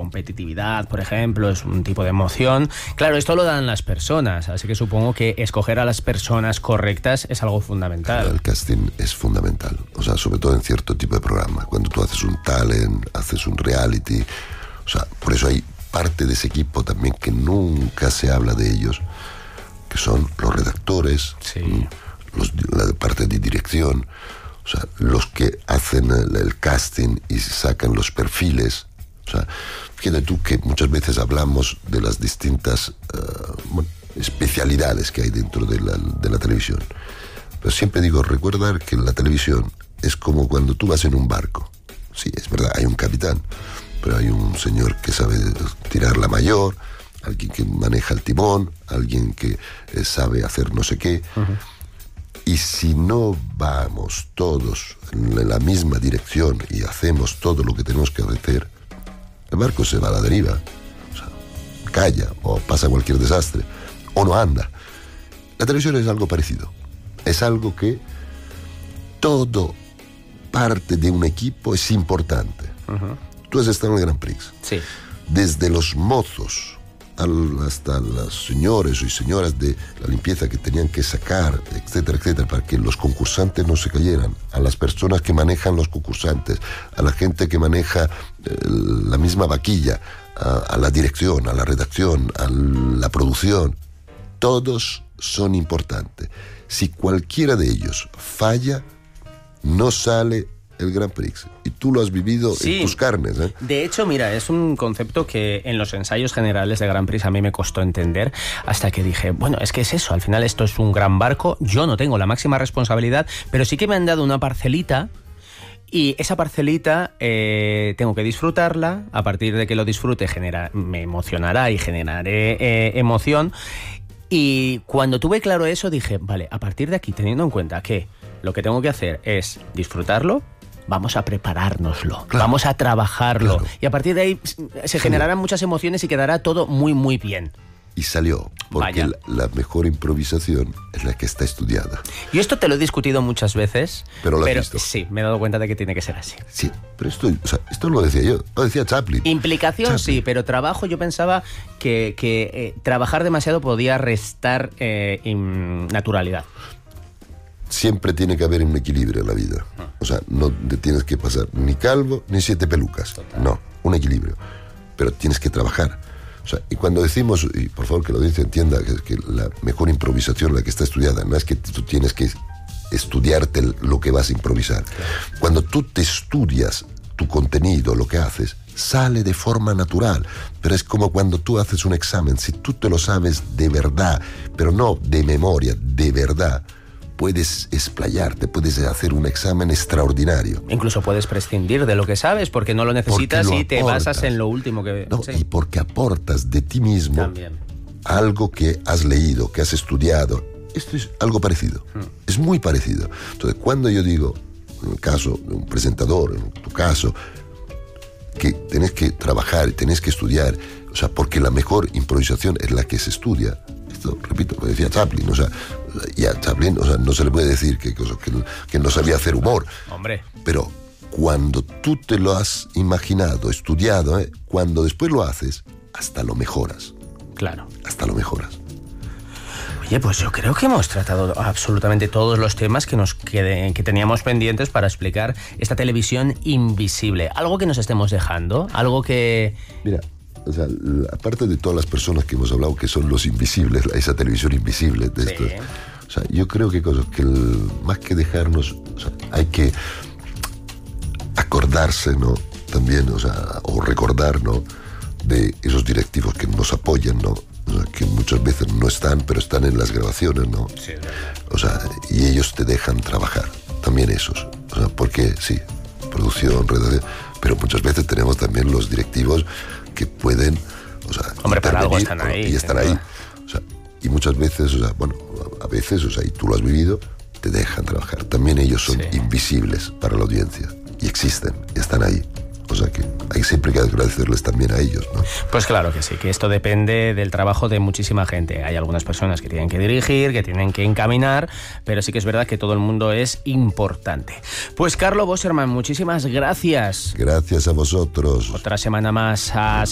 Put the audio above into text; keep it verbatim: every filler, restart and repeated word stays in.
competitividad, por ejemplo, es un tipo de emoción. Claro, esto lo dan las personas, así que supongo que escoger a las personas correctas es algo fundamental. El casting es fundamental, o sea, sobre todo en cierto tipo de programa. Cuando tú haces un talent, haces un reality, o sea, por eso hay parte de ese equipo también que nunca se habla de ellos, que son los redactores, sí. los, la parte de dirección, o sea, los que hacen el, el casting y sacan los perfiles. O sea, fíjate tú que muchas veces hablamos de las distintas uh, bueno, especialidades que hay dentro de la, de la televisión. Pero siempre digo, recordar que la televisión es como cuando tú vas en un barco. Sí, es verdad, hay un capitán, pero hay un señor que sabe tirar la mayor, alguien que maneja el timón, alguien que eh, sabe hacer no sé qué. Uh-huh. Y si no vamos todos en la misma dirección y hacemos todo lo que tenemos que hacer, el barco se va a la deriva. O sea, calla o pasa cualquier desastre o no anda. La televisión es algo parecido. Es algo que todo parte de un equipo es importante. Uh-huh. Tú has estado en el Grand Prix. Sí. Desde los mozos hasta las señores y señoras de la limpieza que tenían que sacar, etcétera, etcétera, para que los concursantes no se cayeran, a las personas que manejan los concursantes, a la gente que maneja eh, la misma vaquilla, a, a la dirección, a la redacción, a la producción, todos son importantes. Si cualquiera de ellos falla, no sale el Grand Prix. Y tú lo has vivido sí. en tus carnes, ¿eh? De hecho, mira, es un concepto que en los ensayos generales de Grand Prix a mí me costó entender, hasta que dije, bueno, es que es eso, al final esto es un gran barco, yo no tengo la máxima responsabilidad, pero sí que me han dado una parcelita, y esa parcelita eh, tengo que disfrutarla. A partir de que lo disfrute genera, me emocionará y generaré eh, emoción. Y cuando tuve claro eso dije, vale, a partir de aquí, teniendo en cuenta que lo que tengo que hacer es disfrutarlo, vamos a preparárnoslo, claro. vamos a trabajarlo. Claro. Y a partir de ahí se generarán muchas emociones y quedará todo muy, muy bien. Y salió, porque la, la mejor improvisación es la que está estudiada. Yo esto te lo he discutido muchas veces, pero, lo pero has visto. Sí, me he dado cuenta de que tiene que ser así. Sí, pero esto, o sea, esto lo decía yo, lo decía Chaplin. Implicación Chaplin. Sí, pero trabajo yo pensaba que, que eh, trabajar demasiado podía restar eh, in, naturalidad. Siempre tiene que haber un equilibrio en la vida. O sea, no te tienes que pasar ni calvo ni siete pelucas. Total. No, un equilibrio. Pero tienes que trabajar. O sea, y cuando decimos, y por favor que la audiencia entienda que, que la mejor improvisación, la que está estudiada, no es que tú tienes que estudiarte lo que vas a improvisar. Claro. Cuando tú te estudias tu contenido, lo que haces, sale de forma natural. Pero es como cuando tú haces un examen. Si tú te lo sabes de verdad, pero no de memoria, de verdad, puedes explayarte, puedes hacer un examen extraordinario. Incluso puedes prescindir de lo que sabes porque no lo necesitas lo y te aportas. Basas en lo último que... No, sí. Y porque aportas de ti mismo También. Algo que has leído, que has estudiado. Esto es algo parecido, hmm. es muy parecido. Entonces, cuando yo digo, en el caso de un presentador, en tu caso, que tenés que trabajar, tenés que estudiar, o sea, porque la mejor improvisación es la que se estudia. Esto, repito, lo decía Chaplin, o sea, y a Chaplin, o sea, no se le puede decir que, que, que no sabía hacer humor. Hombre. Pero cuando tú te lo has imaginado, estudiado, ¿eh? Cuando después lo haces, hasta lo mejoras. Claro. Hasta lo mejoras. Oye, pues yo creo que hemos tratado absolutamente todos los temas que nos queden, que teníamos pendientes para explicar esta televisión invisible. Algo que nos estemos dejando, algo que... Mira, o sea, aparte de todas las personas que hemos hablado que son los invisibles, esa televisión invisible de estos, sí. O sea, yo creo que cosas que el, más que dejarnos, o sea, hay que acordarse, ¿no? También, o sea, o recordar, ¿no? De esos directivos que nos apoyan, ¿no? O sea, que muchas veces no están, pero están en las grabaciones, ¿no? Sí, o sea, y ellos te dejan trabajar, también esos. O sea, porque sí, producción, redacción, pero muchas veces tenemos también los directivos que pueden, o sea, hombre, para algo están ahí. Y están ahí. O sea, y muchas veces, o sea, bueno, a veces, o sea, y tú lo has vivido, te dejan trabajar. También ellos son sí. invisibles para la audiencia y existen, están ahí. O sea que hay siempre que agradecerles también a ellos, ¿no? Pues claro que sí, que esto depende del trabajo de muchísima gente. Hay algunas personas que tienen que dirigir, que tienen que encaminar, pero sí que es verdad que todo el mundo es importante. Pues Carlo Boserman, muchísimas gracias. Gracias a vosotros. Otra semana más a